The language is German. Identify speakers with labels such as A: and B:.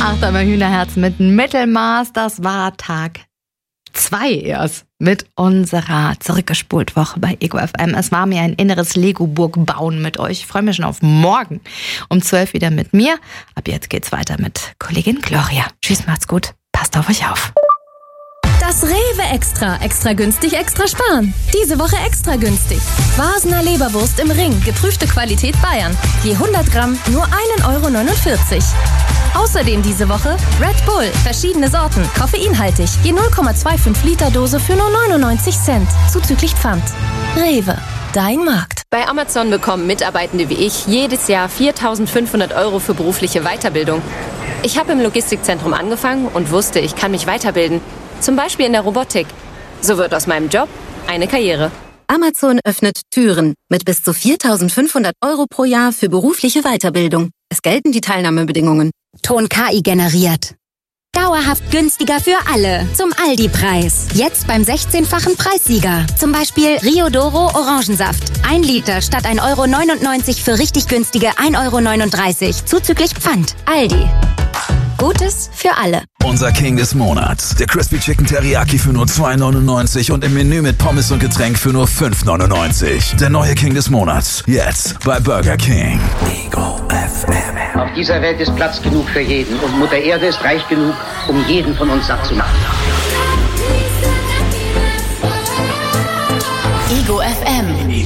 A: 8 einmal Hühnerherz mit Mittelmaß. Das war Tag 2 erst mit unserer Zurückgespult-Woche bei Ego FM. Es war mir ein inneres Lego-Burg bauen mit euch. Ich freue mich schon auf morgen um 12 wieder mit mir. Ab jetzt geht's weiter mit Kollegin Gloria. Tschüss, macht's gut. Passt auf euch auf.
B: Das Rewe Extra. Extra günstig, extra sparen. Diese Woche extra günstig. Wasner Leberwurst im Ring. Geprüfte Qualität Bayern. Je 100 Gramm nur 1,49 €. Außerdem diese Woche Red Bull. Verschiedene Sorten. Koffeinhaltig. Je 0,25 Liter Dose für nur 99 Cent. Zuzüglich Pfand. Rewe. Dein Markt.
C: Bei Amazon bekommen Mitarbeitende wie ich jedes Jahr 4.500 € für berufliche Weiterbildung. Ich habe im Logistikzentrum angefangen und wusste, ich kann mich weiterbilden. Zum Beispiel in der Robotik. So wird aus meinem Job eine Karriere.
D: Amazon öffnet Türen mit bis zu 4.500 € pro Jahr für berufliche Weiterbildung. Es gelten die Teilnahmebedingungen.
E: Ton KI generiert. Dauerhaft günstiger für alle. Zum Aldi-Preis. Jetzt beim 16-fachen Preissieger. Zum Beispiel Rio Doro Orangensaft. 1 Liter statt 1,99 € für richtig günstige 1,39 € zuzüglich Pfand. Aldi. Gutes für alle.
F: Unser King des Monats. Der Crispy Chicken Teriyaki für nur 2,99 € und im Menü mit Pommes und Getränk für nur 5,99 €. Der neue King des Monats. Jetzt bei Burger King. Ego FM.
G: Auf dieser Welt ist Platz genug für jeden und Mutter Erde ist reich genug, um jeden von uns satt zu machen.
H: Ego FM.